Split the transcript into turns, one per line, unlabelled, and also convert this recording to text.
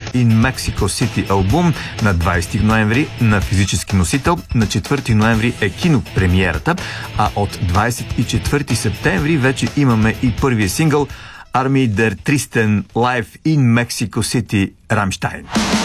in Mexico City албум на 20 ноември на физически носител, на 4 ноември е кинопремиерата, а от 24 септември вече имаме и първия сингъл Army der Tristen Live in Mexico City, Рамштайн.